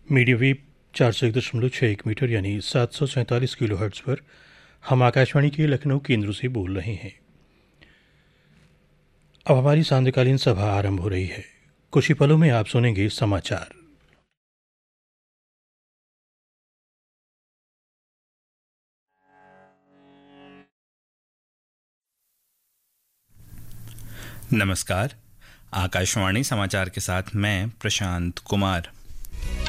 Medium wave 401.61 metre यानी 747 kilo hertz पर हम आकाशवाणी के लखनऊ केंद्र से बोल रहे हैं। अब हमारी सांध्यकालीन सभा आरंभ हो रही है। कुछ ही पलों में आप सुनेंगे समाचार। नमस्कार। आकाशवाणी समाचार के साथ मैं प्रशांत कुमार।